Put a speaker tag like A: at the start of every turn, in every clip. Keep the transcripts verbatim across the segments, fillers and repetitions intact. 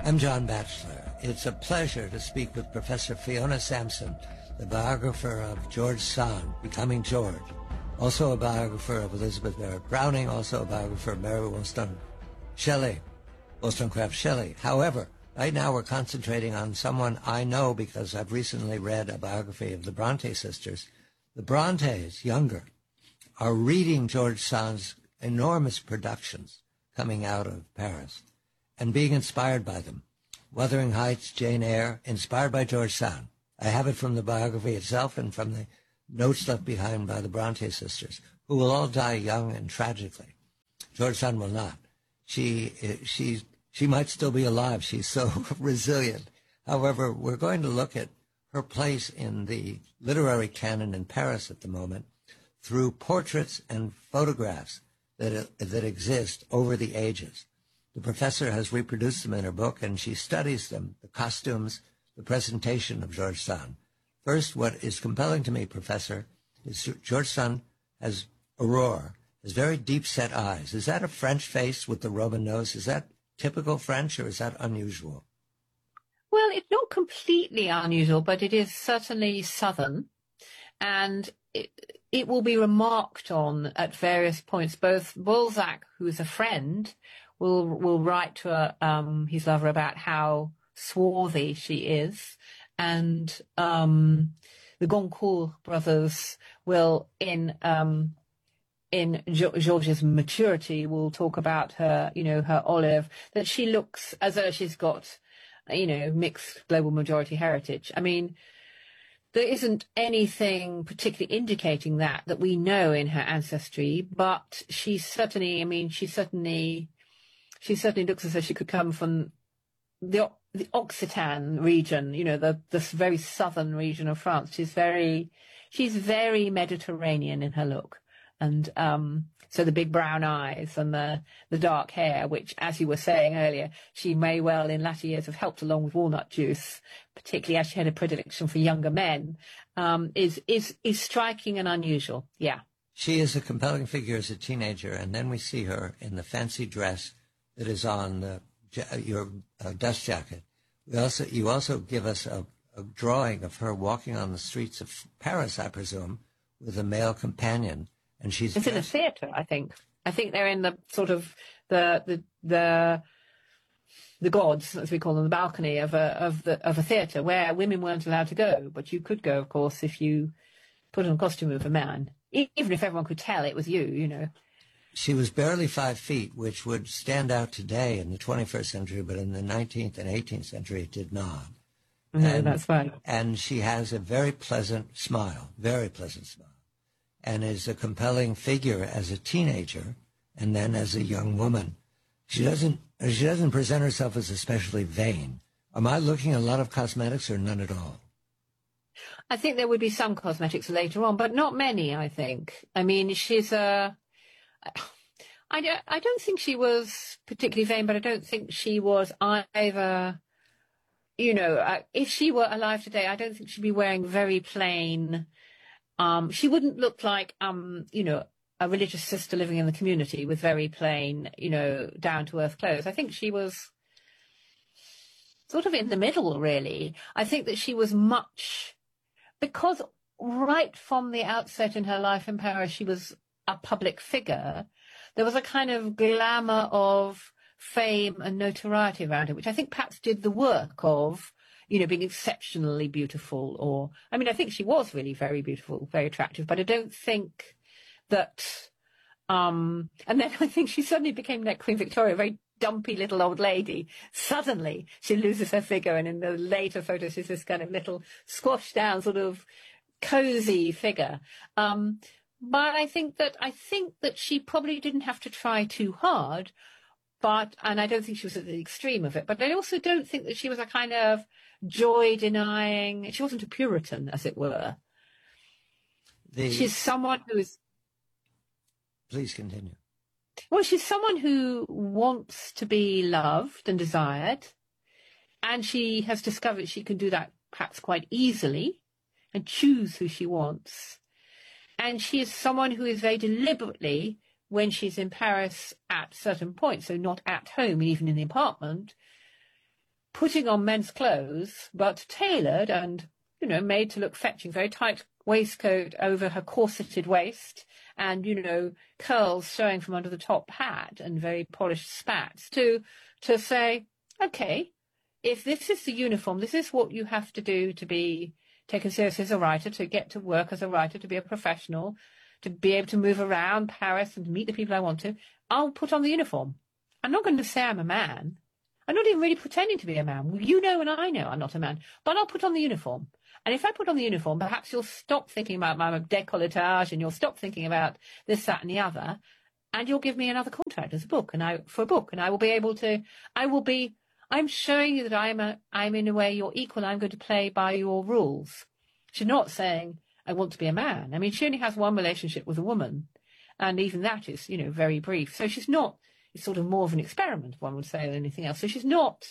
A: I'm John Batchelor. It's a pleasure to speak with Professor Fiona Sampson, the biographer of George Sand, Becoming George, also a biographer of Elizabeth Barrett Browning, also a biographer of Mary Wollstonecraft Shelley. Wollstonecraft Shelley. However, right now we're concentrating on someone I know because I've recently read a biography of the Bronte sisters. The Brontes, younger, are reading George Sand's enormous productions coming out of Paris and being inspired by them. Wuthering Heights, Jane Eyre, inspired by George Sand. I have it from the biography itself and from the notes left behind by the Bronte sisters, who will all die young and tragically. George Sand will not. She, she, she might still be alive. She's so resilient. However, we're going to look at her place in the literary canon in Paris at the moment through portraits and photographs that, that exist over the ages. The professor has reproduced them in her book, and she studies them, the costumes, the presentation of George Sand. First, what is compelling to me, Professor, is George Sand has Aurore, has very deep-set eyes. Is that a French face with the Roman nose? Is that typical French, or is that unusual?
B: Well, it's not completely unusual, but it is certainly southern, and it, it will be remarked on at various points. Both Balzac, who is a friend, will will write to her, um, his lover about how swarthy she is, and um, the Goncourt brothers will, in um, in George's maturity, will talk about her, you know, her olive, that she looks as though she's got, you know, mixed global majority heritage. I mean, there isn't anything particularly indicating that, that we know in her ancestry, but she certainly, I mean, she certainly, she certainly looks as though she could come from the the Occitan region, you know, the this very southern region of France. She's very, she's very Mediterranean in her look. And um, so the big brown eyes and the, the dark hair, which, as you were saying earlier, she may well in latter years have helped along with walnut juice, particularly as she had a predilection for younger men, um, is, is, is striking and unusual. Yeah.
A: She is a compelling figure as a teenager, and then we see her in the fancy dress that is on the, your uh, dust jacket. We also, you also give us a, a drawing of her walking on the streets of Paris, I presume, with a male companion. And she's
B: it's
A: dressed...
B: in a theatre, I think. I think they're in the sort of the the the the gods, as we call them, the balcony of a of the of a theatre where women weren't allowed to go, but you could go, of course, if you put on a costume of a man, even if everyone could tell it was you, you know.
A: She was barely five feet, which would stand out today in the twenty-first century, but in the nineteenth and eighteenth century, it did not.
B: No,
A: and,
B: that's right.
A: And she has a very pleasant smile, very pleasant smile, and is a compelling figure as a teenager and then as a young woman. She doesn't she doesn't present herself as especially vain. Am I looking at a lot of cosmetics or none at all?
B: I think there would be some cosmetics later on, but not many, I think. I mean, she's a... I don't, I don't think she was particularly vain, but I don't think she was either... You know, uh, if she were alive today, I don't think she'd be wearing very plain... Um, she wouldn't look like, um, you know, a religious sister living in the community with very plain, you know, down-to-earth clothes. I think she was sort of in the middle, really. I think that she was much... Because right from the outset in her life in Paris, she was a public figure. There was a kind of glamour of fame and notoriety around her, which I think perhaps did the work of, you know, being exceptionally beautiful. Or, I mean, I think she was really very beautiful, very attractive, but I don't think that, um, and then I think she suddenly became like Queen Victoria, a very dumpy little old lady. Suddenly she loses her figure, and in the later photos she's this kind of little squashed down sort of cozy figure. Um, but I think that, I think that she probably didn't have to try too hard, but, and I don't think she was at the extreme of it, but I also don't think that she was a kind of joy-denying, she wasn't a Puritan, as it were. The... She's someone who is...
A: Please continue.
B: Well, she's someone who wants to be loved and desired, and she has discovered she can do that perhaps quite easily and choose who she wants. And she is someone who is very deliberately, when she's in Paris at certain points, so not at home, even in the apartment, putting on men's clothes, but tailored and, you know, made to look fetching, very tight waistcoat over her corseted waist, and, you know, curls showing from under the top hat and very polished spats, to to say, okay, if this is the uniform, this is what you have to do to be taken seriously as a writer, to get to work as a writer, to be a professional, to be able to move around Paris and meet the people I want to, I'll put on the uniform. I'm not going to say I'm a man. I'm not even really pretending to be a man. You know and I know I'm not a man, but I'll put on the uniform. And if I put on the uniform, perhaps you'll stop thinking about my décolletage and you'll stop thinking about this, that, and the other, and you'll give me another contract as a book, and I for a book, and I will be able to. I will be. I'm showing you that I'm a. I'm in a way your equal. I'm going to play by your rules. She's not saying I want to be a man. I mean, she only has one relationship with a woman, and even that is, you know, very brief. So she's not. It's sort of more of an experiment, one would say, than anything else. So she's not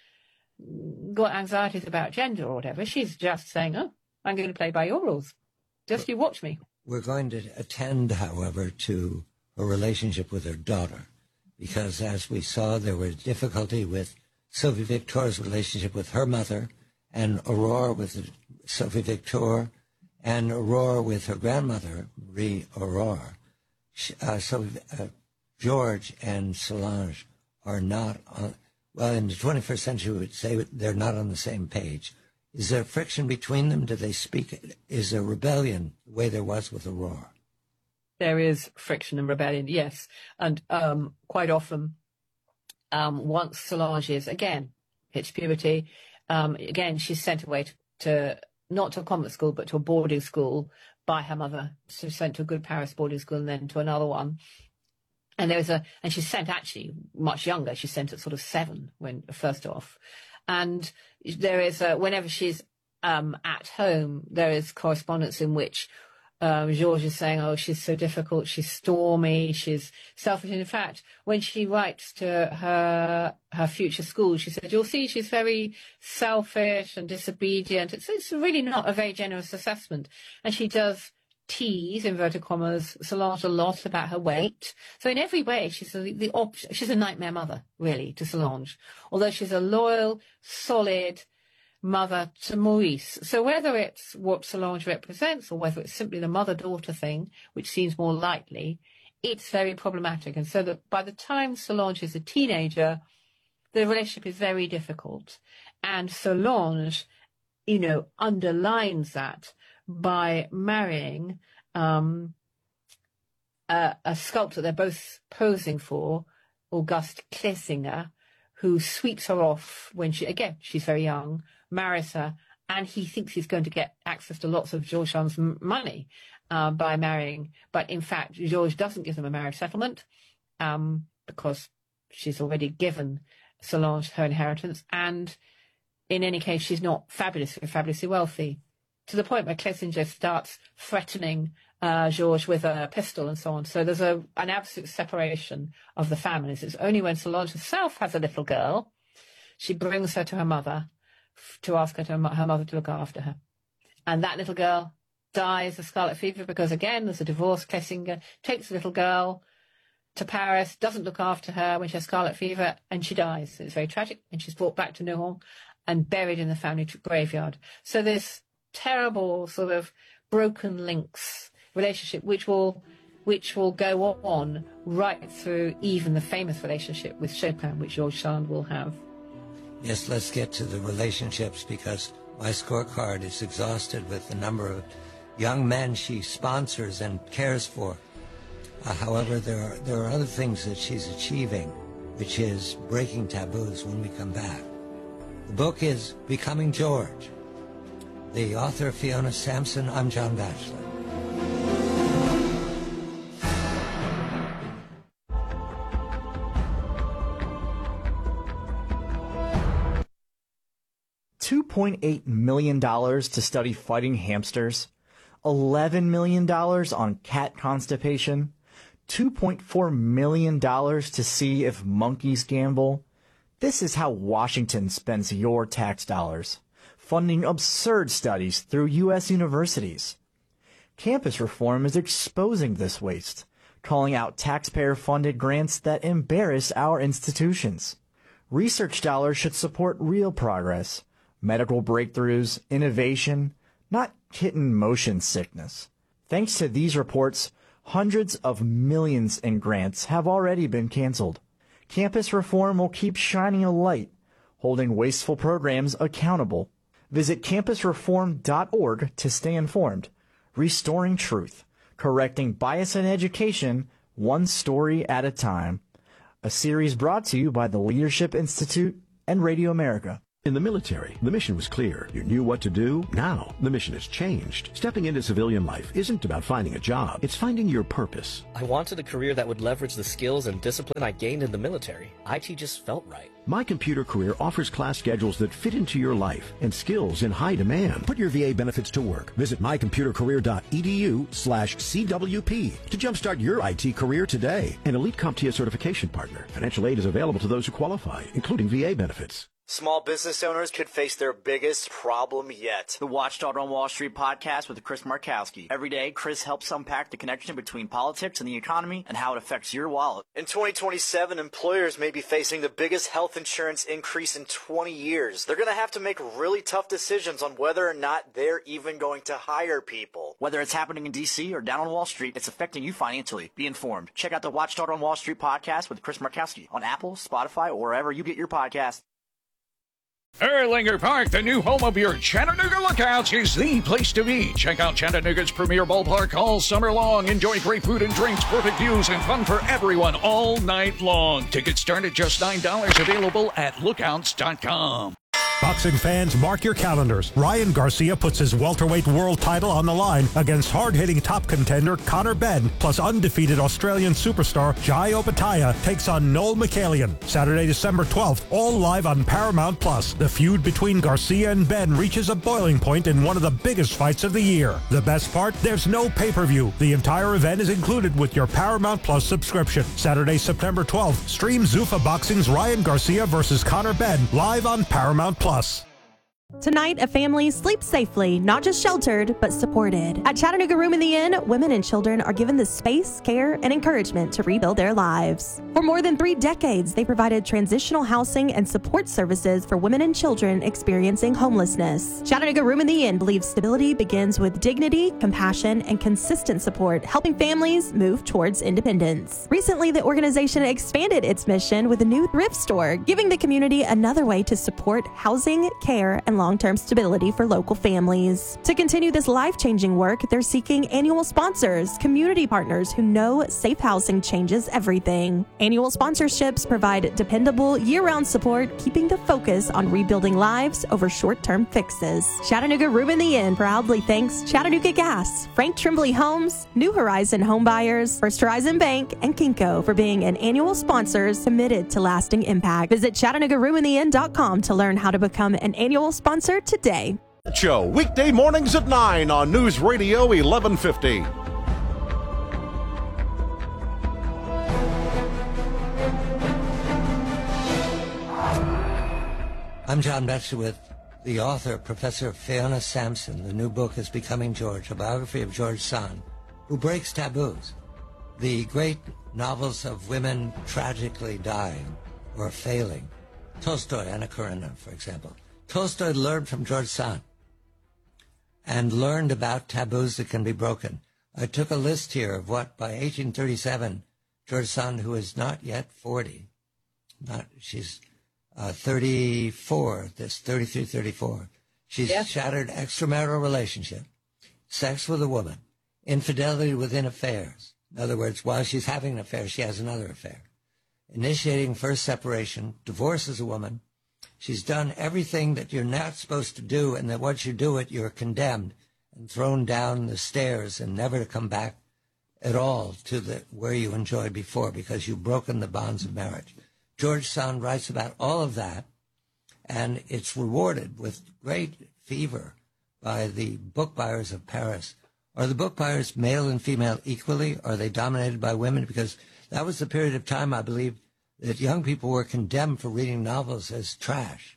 B: got anxieties about gender or whatever. She's just saying, oh, I'm going to play by your rules. Just you watch me.
A: We're going to attend, however, to a relationship with her daughter, because as we saw, there was difficulty with Sophie Victor's relationship with her mother, and Aurore with Sophie Victor, and Aurore with her grandmother, Marie Aurore. Uh, so uh, George and Solange are not on, well, in the twenty-first century, we would say they're not on the same page. Is there friction between them? Do they speak? Is there rebellion the way there was with Aurore?
B: There is friction and rebellion, yes. And um, quite often, um, once Solange is, again, hits puberty, um, again, she's sent away to, to, not to a convent school, but to a boarding school by her mother. She's sent to a good Paris boarding school and then to another one. And there was a, and she's sent actually much younger. She's sent at sort of seven when first off. And there is a, whenever she's um, at home, there is correspondence in which um, Georges is saying, oh, she's so difficult, she's stormy, she's selfish. And in fact, when she writes to her her future school, she said, you'll see she's very selfish and disobedient. It's, it's really not a very generous assessment. And she does tease, inverted commas, Solange a lot about her weight. So in every way, she's a, the op- she's a nightmare mother, really, to Solange. Although she's a loyal, solid mother to Maurice. So whether it's what Solange represents or whether it's simply the mother-daughter thing, which seems more likely, it's very problematic. And so that by the time Solange is a teenager, the relationship is very difficult. And Solange, you know, underlines that by marrying um, a, a sculptor they're both posing for, Auguste Clesinger, who sweeps her off when she, again, she's very young, marries her, and he thinks he's going to get access to lots of Georges Sand's m- money uh, by marrying. But in fact, Georges doesn't give them a marriage settlement um, because she's already given Solange her inheritance. And in any case, she's not fabulous, fabulously wealthy, to the point where Clesinger starts threatening uh, Georges with a pistol and so on. So there's a, an absolute separation of the families. It's only when Solange herself has a little girl, she brings her to her mother f- to ask her, to, her mother to look after her. And that little girl dies of scarlet fever because, again, there's a divorce. Clesinger takes the little girl to Paris, doesn't look after her when she has scarlet fever, and she dies. It's very tragic. And she's brought back to Nohant and buried in the family graveyard. So there's terrible sort of broken links relationship which will which will go on right through even the famous relationship with Chopin, which Georges Sand will have.
A: Yes, let's get to the relationships, because my scorecard is exhausted with the number of young men she sponsors and cares for. Uh, however, there are there are other things that she's achieving, which is breaking taboos when we come back. The book is Becoming George. The author, Fiona Sampson. I'm John Batchelor.
C: two point eight million dollars to study fighting hamsters, eleven million dollars on cat constipation, two point four million dollars to see if monkeys gamble. This is how Washington spends your tax dollars, funding absurd studies through U S universities. Campus reform is exposing this waste, calling out taxpayer-funded grants that embarrass our institutions. Research dollars should support real progress, medical breakthroughs, innovation, not kitten motion sickness. Thanks to these reports, hundreds of millions in grants have already been canceled. Campus reform will keep shining a light, holding wasteful programs accountable. Visit campus reform dot org to stay informed. Restoring truth, correcting bias in education, one story at a time. A series brought to you by the Leadership Institute and Radio America.
D: In the military, the mission was clear. You knew what to do. Now, the mission has changed. Stepping into civilian life isn't about finding a job. It's finding your purpose.
E: I wanted a career that would leverage the skills and discipline I gained in the military. I T just felt right.
D: My Computer Career offers class schedules that fit into your life and skills in high demand. Put your V A benefits to work. Visit my computer career dot e d u slash C W P to jumpstart your I T career today. An Elite CompTIA certification partner. Financial aid is available to those who qualify, including V A benefits.
C: Small business owners could face their biggest problem yet. The Watchdog on Wall Street podcast with Chris Markowski. Every day, Chris helps unpack the connection between politics and the economy and how it affects your wallet. In twenty twenty-seven, employers may be facing the biggest health insurance increase in twenty years. They're going to have to make really tough decisions on whether or not they're even going to hire people. Whether it's happening in D C or down on Wall Street, it's affecting you financially. Be informed. Check out the Watchdog on Wall Street podcast with Chris Markowski on Apple, Spotify, or wherever you get your podcasts.
F: Erlanger Park, the new home of your Chattanooga Lookouts, is the place to be. Check out Chattanooga's premier ballpark all summer long. Enjoy great food and drinks, perfect views, and fun for everyone all night long. Tickets start at just nine dollars, available at lookouts dot com.
G: Boxing fans, mark your calendars. Ryan Garcia puts his welterweight world title on the line against hard-hitting top contender Conor Benn, plus undefeated Australian superstar Jai Opetaia takes on Noel Michaelian. Saturday, December twelfth, all live on Paramount Plus. The feud between Garcia and Benn reaches a boiling point in one of the biggest fights of the year. The best part? There's no pay-per-view. The entire event is included with your Paramount Plus subscription. Saturday, September twelfth, stream Zuffa Boxing's Ryan Garcia versus Conor Benn live on Paramount Plus.
H: Tonight, a family sleeps safely, not just sheltered, but supported. At Chattanooga Room in the Inn, women and children are given the space, care, and encouragement to rebuild their lives. For more than three decades, they provided transitional housing and support services for women and children experiencing homelessness. Chattanooga Room in the Inn believes stability begins with dignity, compassion, and consistent support, helping families move towards independence. Recently, the organization expanded its mission with a new thrift store, giving the community another way to support housing, care, and long-term stability for local families. To continue this life-changing work, they're seeking annual sponsors, community partners who know safe housing changes everything. Annual sponsorships provide dependable year-round support, keeping the focus on rebuilding lives over short-term fixes. Chattanooga Room in the Inn proudly thanks Chattanooga Gas, Frank Tremblay Homes, New Horizon Home Buyers, First Horizon Bank, and Kinko for being an annual sponsors committed to lasting impact. Visit Chattanooga Room in the Inn dot com to learn how to become an annual sponsor today.
I: Show weekday mornings at nine on News Radio eleven fifty.
A: I'm John Betchowitz, the author, Professor Fiona Sampson. The new book is Becoming George, a biography of George Sand, who breaks taboos. The great novels of women tragically dying or failing. Tolstoy, Anna Karenina, for example. Tolstoy learned from George Sand and learned about taboos that can be broken. I took a list here of what, by eighteen thirty-seven, George Sand, who is not yet forty, not she's uh, thirty-four, this thirty-three, thirty-four, she's yeah. shattered extramarital relationship, sex with a woman, infidelity within affairs. In other words, while she's having an affair, she has another affair. Initiating first separation, divorces a woman. She's done everything that you're not supposed to do, and that once you do it, you're condemned and thrown down the stairs and never to come back at all to the where you enjoyed before because you've broken the bonds of marriage. George Sand writes about all of that, and it's rewarded with great fever by the book buyers of Paris. Are the book buyers male and female equally? Are they dominated by women? Because that was the period of time, I believe, that young people were condemned for reading novels as trash.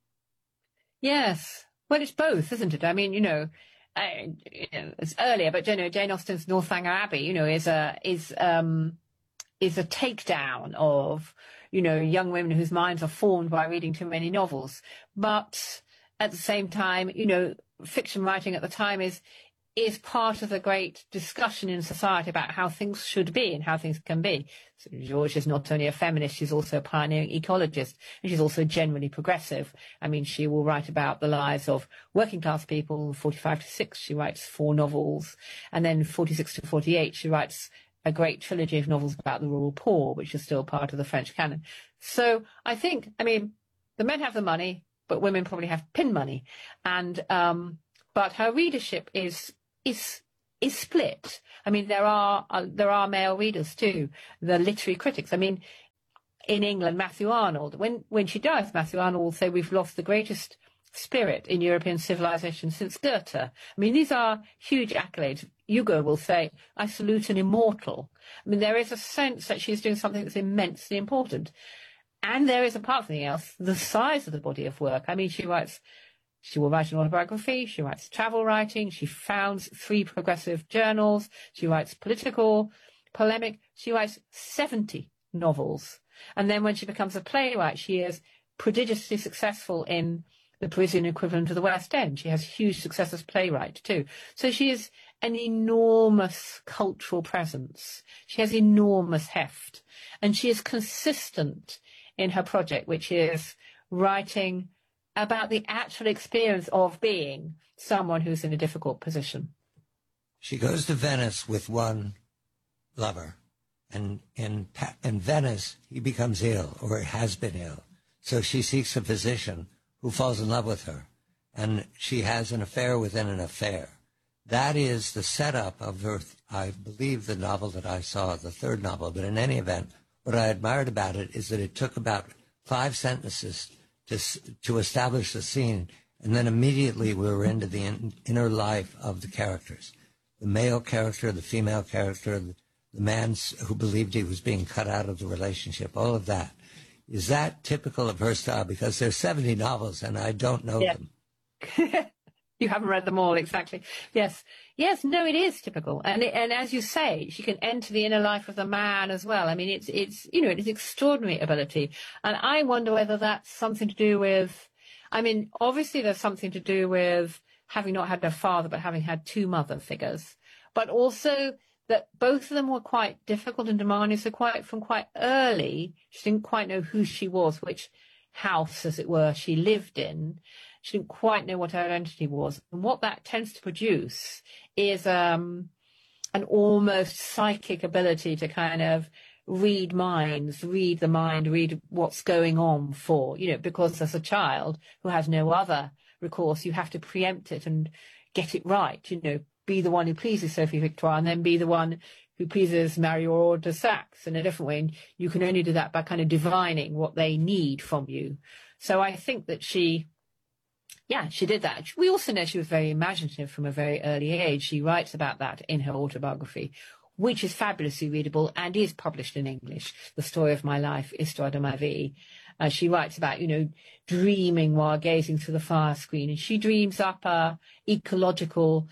B: Yes. Well, it's both, isn't it? I mean, you know, I, you know it's earlier, but you know, Jane Austen's Northanger Abbey, you know, is a is um is a takedown of you know, young women whose minds are formed by reading too many novels. But at the same time, you know, fiction writing at the time is is part of the great discussion in society about how things should be and how things can be. So George is not only a feminist, she's also a pioneering ecologist, and she's also generally progressive. I mean, she will write about the lives of working class people. forty-five to six, she writes four novels, and then forty-six to forty-eight, she writes a great trilogy of novels about the rural poor, which is still part of the French canon. So I think, I mean, the men have the money, but women probably have pin money, and um, but her readership is is is split. I mean, there are uh, there are male readers too, the literary critics. I mean, in England, Matthew Arnold, when when she dies, Matthew Arnold will say we've lost the greatest spirit in European civilization since Goethe. I mean, these are huge accolades. Hugo will say, I salute an immortal. I mean, there is a sense that she's doing something that's immensely important. And there is, apart from anything else, the size of the body of work. I mean, she writes, she will write an autobiography, she writes travel writing, she founds three progressive journals, she writes political, polemic, she writes seventy novels. And then when she becomes a playwright, she is prodigiously successful in the Parisian equivalent of the West End. She has huge success as playwright too. So she is an enormous cultural presence. She has enormous heft. And she is consistent in her project, which is writing about the actual experience of being someone who's in a difficult position.
A: She goes to Venice with one lover, and in, in Venice, he becomes ill, or has been ill. So she seeks a physician who falls in love with her, and she has an affair within an affair. That is the setup of her, I believe, the novel that I saw, the third novel. But in any event, what I admired about it is that it took about five sentences to to establish the scene, and then immediately we were into the in, inner life of the characters. The male character, the female character, the, the man who believed he was being cut out of the relationship, all of that. Is that typical of her style? Because there's seventy novels, and I don't know
B: yeah.
A: them.
B: You haven't read them all, exactly. Yes. Yes, no, it is typical. And it, and as you say, she can enter the inner life of the man as well. I mean, it's, it's you know, it's extraordinary ability. And I wonder whether that's something to do with, I mean, obviously there's something to do with having not had a father, but having had two mother figures. But also that both of them were quite difficult and demanding. So quite from quite early, she didn't quite know who she was, which house, as it were, she lived in. She didn't quite know what her identity was. And what that tends to produce is um, an almost psychic ability to kind of read minds, read the mind, read what's going on for, you know, because as a child who has no other recourse, you have to preempt it and get it right, you know, be the one who pleases Sophie Victoire and then be the one who pleases Marie-Aurore de Saxe in a different way. And you can only do that by kind of divining what they need from you. So I think that she... Yeah, she did that. We also know she was very imaginative from a very early age. She writes about that in her autobiography, which is fabulously readable and is published in English. The Story of My Life, Histoire de ma vie. Uh, she writes about, you know, dreaming while gazing through the fire screen. And she dreams up a ecological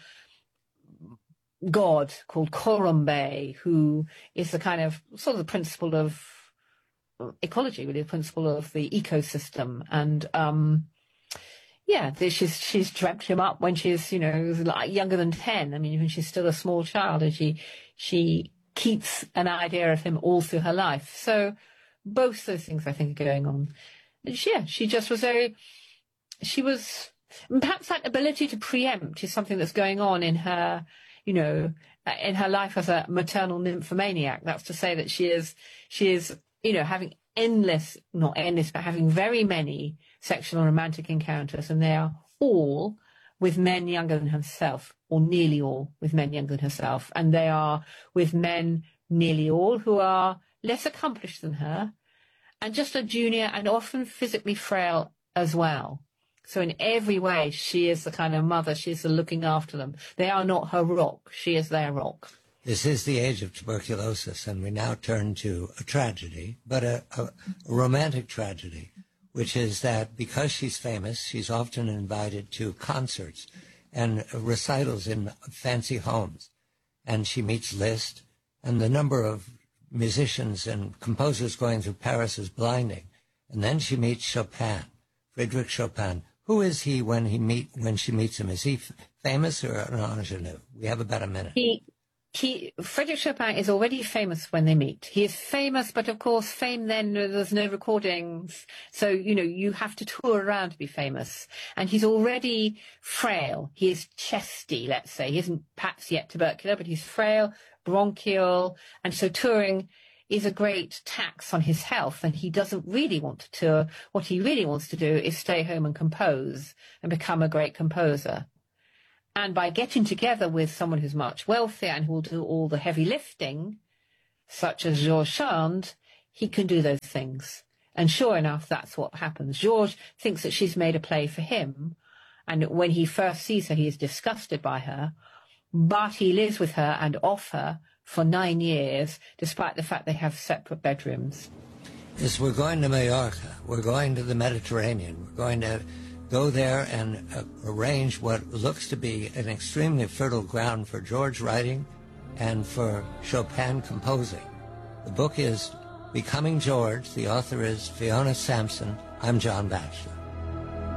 B: god called Corombe, who is the kind of, sort of the principle of ecology, really, the principle of the ecosystem. And, um, yeah, she's she's dreamt him up when she's, you know, like younger than ten. I mean, when she's still a small child, and she she keeps an idea of him all through her life. So both those things, I think, are going on. And she, yeah, she just was very, she was, perhaps that ability to preempt is something that's going on in her, you know, in her life as a maternal nymphomaniac. That's to say that she is, she is, you know, having endless, not endless, but having very many sexual and romantic encounters, and they are all with men younger than herself, or nearly all with men younger than herself, and they are with men nearly all who are less accomplished than her, and just a junior and often physically frail as well. So in every way, she is the kind of mother, she is the looking after them. They are not her rock, she is their rock.
A: This is the age of tuberculosis, and we now turn to a tragedy, but a, a, a romantic tragedy, which is that because she's famous, she's often invited to concerts and recitals in fancy homes. And she meets Liszt, and the number of musicians and composers going through Paris is blinding. And then she meets Chopin, Frédéric Chopin. Who is he when he meet when she meets him? Is he f- famous or an ingenue? We have about a minute.
B: He, he, Frédéric Chopin is already famous when they meet. He is famous, but of course, fame then, there's no recordings. So, you know, you have to tour around to be famous. And he's already frail. He is chesty, let's say. He isn't perhaps yet tubercular, but he's frail, bronchial. And so touring is a great tax on his health, and he doesn't really want to tour. What he really wants to do is stay home and compose and become a great composer. And by getting together with someone who's much wealthier and who will do all the heavy lifting, such as Georges Sand, he can do those things. And sure enough, that's what happens. Georges thinks that she's made a play for him, and when he first sees her, he is disgusted by her, but he lives with her and off her for nine years, despite the fact they have separate bedrooms.
A: Yes, we're going to Mallorca. We're going to the Mediterranean. We're going to go there and uh, arrange what looks to be an extremely fertile ground for George writing and for Chopin composing. The book is Becoming George. The author is Fiona Sampson. I'm John Batchelor.